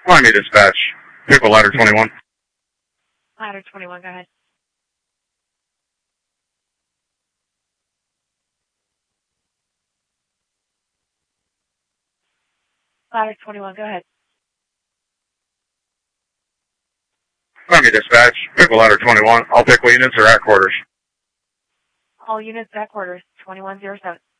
Miami Dispatch. Vehicle ladder 21. Ladder 21, go ahead. Ladder 21, go ahead. Miami Dispatch. Vehicle ladder 21. All vehicle units are at quarters. All units at quarters, 2107.